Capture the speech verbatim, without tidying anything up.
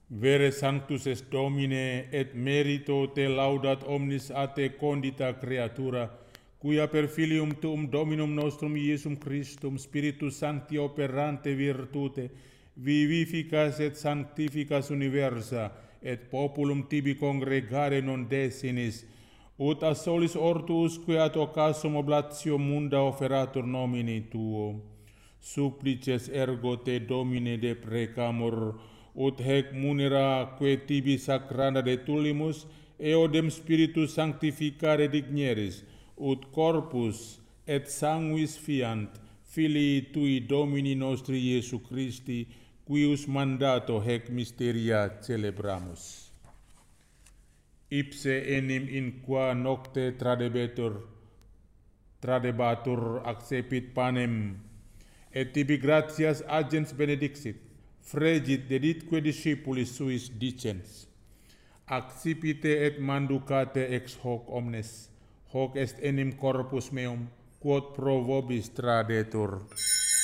Vere sanctus est Domine, et merito te laudat omnis a te condita creatura, quia per filium tuum Dominum nostrum Iesum Christum Spiritus Sancti operante virtute, vivificas et sanctificas universa, et populum tibi congregare non desinis, ut a solis ortuusque ad occasum oblatio munda offeratur nomini tuo. Supplices ergo te Domine deprecamur, ut hec munera que tibi sacranda de tullimus, eodem Spiritus sanctificare digneris, ut corpus et sanguis fiant, Filii tui Domini nostri Iesu Christi, quius mandato hec mysteria celebramus. Ipse enim in qua nocte tradebetur, tradebatur accepit panem, et tibi gratias agens benedixit, fregit deditque discipulis suis dicens, accipite et manducate ex hoc omnes, hoc est enim corpus meum, quod pro vobis tradetur.